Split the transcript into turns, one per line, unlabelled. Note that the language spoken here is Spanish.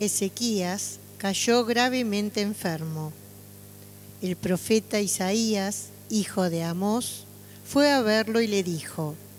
Ezequías cayó gravemente enfermo. El profeta Isaías, hijo de Amós, fue a verlo y le dijo: